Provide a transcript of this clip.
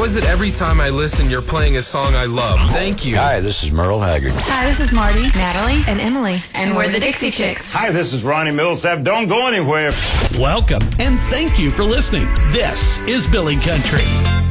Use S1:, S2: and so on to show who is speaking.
S1: How is it every time I listen, you're playing a song I love? Thank you.
S2: Hi, this is Merle Haggard.
S3: Hi, this is Marty, Natalie, and Emily. And we're the Dixie Chicks.
S4: Hi, this is Ronnie Millsap. Don't go anywhere.
S5: Welcome, and thank you for listening. This is Billy Country.